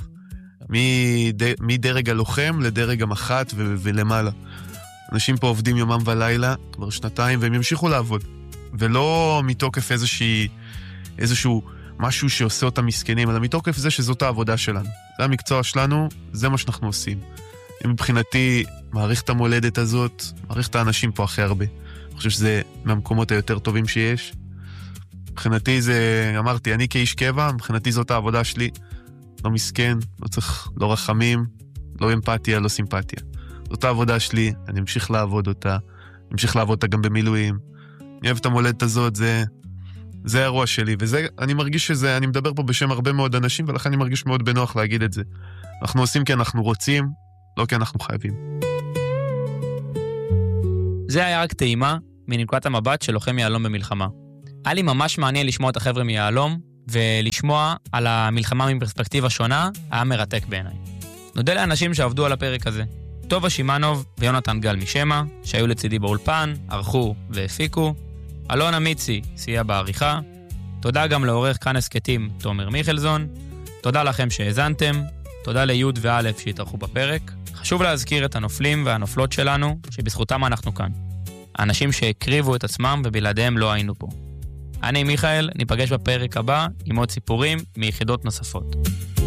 מד, מדרג הלוחם לדרג המח"ט ו, ולמעלה. אנשים פה עובדים יומם ולילה כבר שנתיים, והם ימשיכו לעבוד. ולא מתוקף איזושהי, איזשהו משהו שעושה אותם מסכנים, אלא מתוקף זה שזאת העבודה שלנו. זה המקצוע שלנו, זה מה שאנחנו עושים. מבחינתי, מעריך את המולדת הזאת, מעריך את האנשים פה הכי הרבה. אני חושב שזה מהמקומות היותר טובים שיש. מבחינתי זה, אמרתי, אני כאיש קבע, מבחינתי זאת העבודה שלי. לא מסכן, לא צריך, לא רחמים, לא אמפתיה, לא סימפתיה. זאת העבודה שלי, אני אמשיך לעבוד אותה, אני אמשיך לעבוד אותה גם במילואים. אני אוהב את המולדת הזאת, זה, זה האירוע שלי, וזה, אני מרגיש שזה, אני מדבר פה בשם הרבה מאוד אנשים, ולכן אני מרגיש מאוד בנוח להגיד את זה. אנחנו עושים כי אנחנו רוצים, לא כי אנחנו חייבים. זה היה רק טעימה מנקודת המבט של לוחם יהלום במלחמה. היה לי ממש מעניין לשמוע את החבר'ה מיהלום, ולשמוע על המלחמה מפרספקטיבה שונה, היה מרתק בעיניי. נודה לאנשים שעבדו על הפרק הזה. טובה שימנוב ויונתן גל משמה, שהיו לצידי באולפן, ערכו והפיקו. אלון אמיצי סייע בעריכה. תודה גם לעורך כאן הסקטים תומר מיכלזון. תודה לכם שהאזנתם. תודה ליוד וא' שהתארחו בפרק. חשוב להזכיר את הנופלים והנופלות שלנו, שבזכותם אנחנו כאן. האנשים שהקריבו את עצמם ובלעדיהם לא היינו פה. אני מיכאל, ניפגש בפרק הבא עם עוד סיפורים מיחידות נוספות.